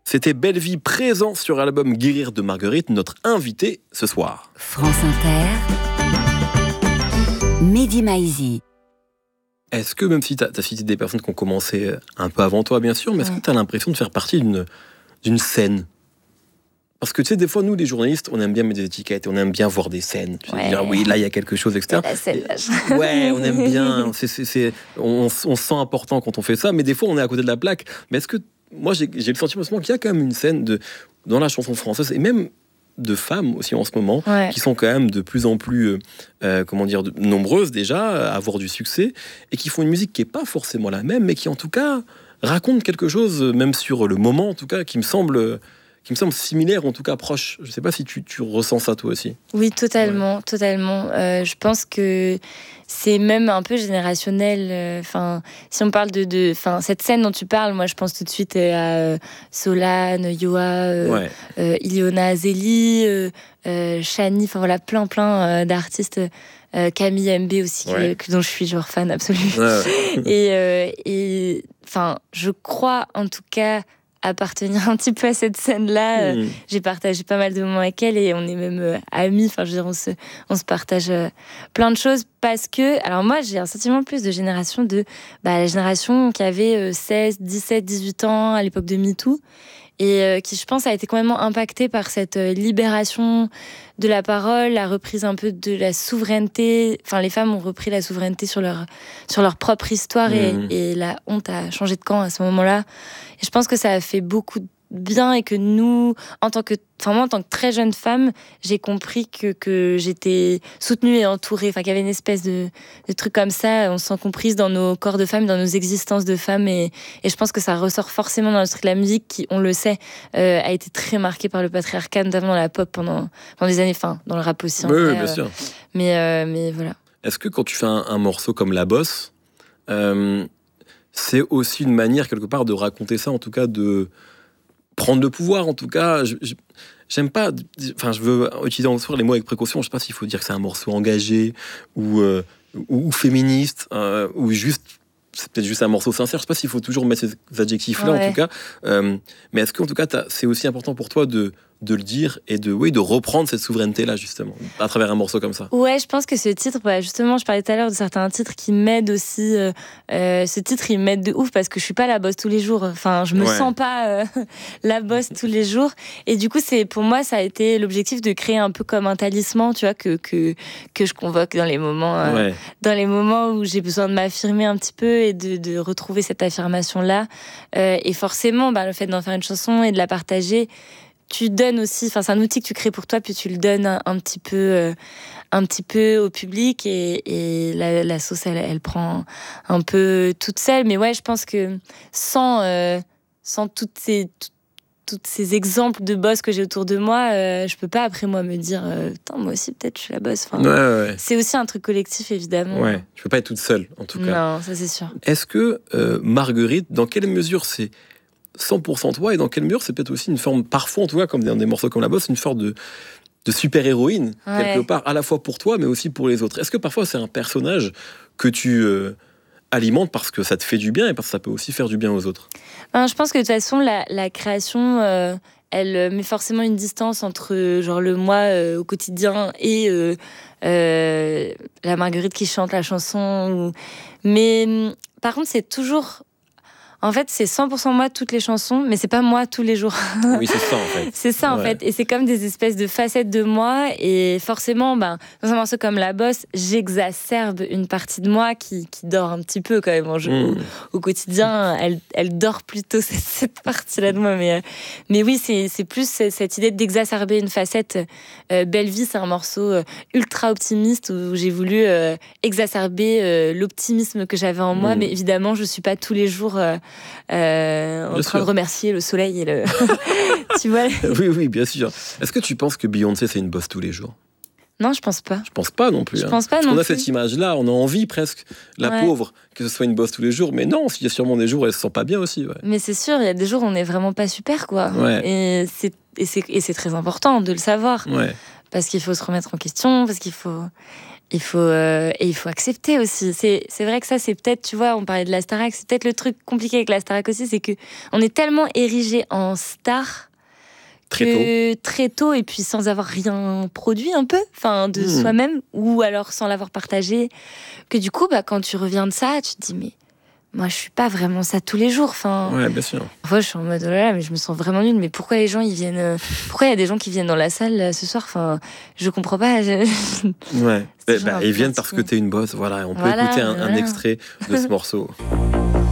C'était Belle Vie présent sur l'album Guérir de Marguerite, notre invité ce soir. France Inter, Mehdi Maizi. Est-ce que, même si tu as cité des personnes qui ont commencé un peu avant toi, bien sûr, mais est-ce que tu as l'impression de faire partie d'une scène ? Parce que tu sais, des fois, nous, les journalistes, on aime bien mettre des étiquettes, on aime bien voir des scènes. Tu sais, dire, oui, là, il y a quelque chose, etc. Ouais, on aime bien. On se sent important quand on fait ça, mais des fois, on est à côté de la plaque. Mais est-ce que, moi, j'ai le sentiment qu'il y a quand même une scène dans la chanson française, et même de femmes aussi en ce moment, qui sont quand même de plus en plus, nombreuses déjà, à avoir du succès, et qui font une musique qui n'est pas forcément la même, mais qui, en tout cas, raconte quelque chose, même sur le moment, en tout cas, qui me semble similaire, en tout cas proche. Je ne sais pas si tu ressens ça toi aussi. Oui, totalement. Je pense que c'est même un peu générationnel. Si on parle de cette scène dont tu parles, moi je pense tout de suite à Solane, Yoa, Iliona Azeli, Shani, voilà, plein d'artistes. Camille MB aussi, dont je suis genre fan absolue. Et je crois en tout cas appartenir un petit peu à cette scène-là. J'ai partagé pas mal de moments avec elle et on est même amis. On se partage plein de choses parce que, alors moi, j'ai un sentiment plus de génération la génération qui avait 16, 17, 18 ans à l'époque de MeToo et qui, je pense, a été complètement impactée par cette libération de la parole, la reprise un peu de la souveraineté. Enfin, les femmes ont repris la souveraineté sur leur propre histoire et la honte a changé de camp à ce moment-là. Et je pense que ça a fait beaucoup de bien et que nous, moi, en tant que très jeune femme, j'ai compris que j'étais soutenue et entourée. Qu'il y avait une espèce de truc comme ça. On se sent comprise dans nos corps de femmes, dans nos existences de femmes. Et je pense que ça ressort forcément dans l'industrie de la musique qui, on le sait, a été très marquée par le patriarcat, notamment dans la pop pendant des années, dans le rap aussi. Oui, bien sûr. Mais voilà. Est-ce que quand tu fais un morceau comme La Bosse, c'est aussi une manière, quelque part, de raconter ça, en tout cas, de prendre le pouvoir, en tout cas. J'aime pas... je veux utiliser en soi les mots avec précaution. Je sais pas s'il faut dire que c'est un morceau engagé ou féministe, ou juste... C'est peut-être juste un morceau sincère. Je sais pas s'il faut toujours mettre ces adjectifs-là, en tout cas. Mais est-ce qu'en tout cas, c'est aussi important pour toi de le dire et de reprendre cette souveraineté-là, justement, à travers un morceau comme ça? Ouais, je pense que ce titre, justement, je parlais tout à l'heure de certains titres qui m'aident aussi. Ce titre, il m'aide de ouf parce que je suis pas la bosse tous les jours. Je me sens pas la bosse tous les jours. Et du coup, pour moi, ça a été l'objectif de créer un peu comme un talisman, tu vois, que je convoque dans les moments où j'ai besoin de m'affirmer un petit peu et de retrouver cette affirmation-là. Et forcément, le fait d'en faire une chanson et de la partager, tu donnes aussi, c'est un outil que tu crées pour toi, puis tu le donnes un petit peu au public et la sauce, elle prend un peu toute seule. Mais ouais, je pense que sans toutes ces exemples de boss que j'ai autour de moi, je peux pas après moi me dire moi aussi peut-être je suis la boss. C'est aussi un truc collectif, évidemment. Ouais, tu peux pas être toute seule, en tout cas. Non, ça c'est sûr. Est-ce que Marguerite, dans quelle mesure c'est 100% toi, et dans quelle mesure c'est peut-être aussi une forme, parfois en tout cas, comme dans des morceaux comme La Bosse, une forme de super-héroïne, quelque part, à la fois pour toi, mais aussi pour les autres. Est-ce que parfois c'est un personnage que tu alimentes parce que ça te fait du bien et parce que ça peut aussi faire du bien aux autres? Je pense que de toute façon, la création, elle met forcément une distance entre le moi au quotidien et la Marguerite qui chante la chanson. Mais par contre, c'est toujours... En fait, c'est 100% moi toutes les chansons, mais c'est pas moi tous les jours. Oui, c'est ça en fait. C'est ça en fait. Et c'est comme des espèces de facettes de moi. Et forcément, dans un morceau comme La Bosse, j'exacerbe une partie de moi qui dort un petit peu quand même. Au quotidien, elle dort plutôt cette partie-là de moi. Mais oui, c'est plus cette idée d'exacerber une facette. Belle Vie, c'est un morceau ultra optimiste où j'ai voulu exacerber l'optimisme que j'avais en moi. Mais évidemment, je suis pas tous les jours... en train de remercier le soleil et le... tu vois. Oui, bien sûr. Est-ce que tu penses que Beyoncé, c'est une bosse tous les jours? Non, je pense pas. Je pense pas non plus. Pense pas Parce non qu'on a plus. cette image-là, on a envie presque, la pauvre, que ce soit une bosse tous les jours. Mais non, il y a sûrement des jours où elle se sent pas bien aussi. Ouais. Mais c'est sûr, il y a des jours où on est vraiment pas super, quoi. Ouais. Et c'est très important de le savoir. Ouais. parce qu'il faut se remettre en question, parce qu'il faut... Il faut accepter aussi. C'est vrai que ça, c'est peut-être, tu vois, on parlait de la Starac, c'est peut-être le truc compliqué avec la Starac aussi, c'est que on est tellement érigé en star très tôt, et puis sans avoir rien produit un peu, enfin de soi-même, ou alors sans l'avoir partagé, que du coup, quand tu reviens de ça, tu te dis mais moi, je suis pas vraiment ça tous les jours. Enfin, ouais, bien sûr. Parfois, je suis en mode, oh là là, mais je me sens vraiment nulle. Mais pourquoi les gens, ils viennent... Pourquoi il y a des gens qui viennent dans la salle là, ce soir? Enfin, je comprends pas. Ouais. Ils viennent parce que t'es une boss. Voilà, on peut écouter un extrait de ce morceau.